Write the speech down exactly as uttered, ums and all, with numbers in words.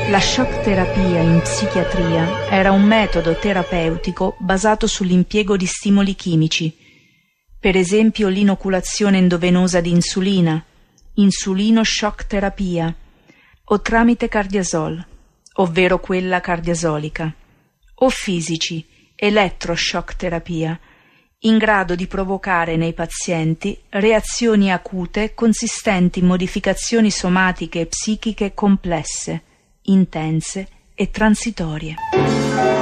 La shock terapia in psichiatria era un metodo terapeutico basato sull'impiego di stimoli chimici, per esempio l'inoculazione endovenosa di insulina, insulino shock terapia, o tramite cardiazol, ovvero quella cardiazolica, o fisici, elettroshock terapia, in grado di provocare nei pazienti reazioni acute consistenti in modificazioni somatiche e psichiche complesse, intense e transitorie.